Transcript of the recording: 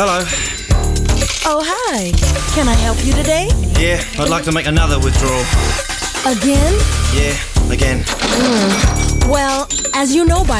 Hello. Oh, hi. Can I help you today? Yeah, I'd like to make another withdrawal. Again? Yeah, again. Well, as you know by